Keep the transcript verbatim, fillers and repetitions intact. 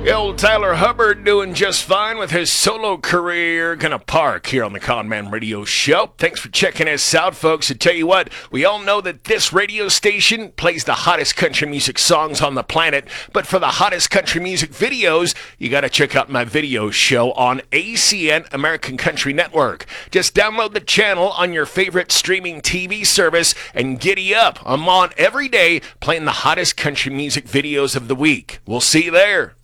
Old Tyler Hubbard doing just fine with his solo career. Gonna park here on the Conman Radio Show. Thanks for checking us out, folks. I tell you what, we all know that this radio station plays the hottest country music songs on the planet, but for the hottest country music videos, you gotta check out my video show on A C N, American Country Network. Just download the channel on your favorite streaming T V service and giddy up. I'm on every day playing the hottest country music videos of the week. We'll see you there.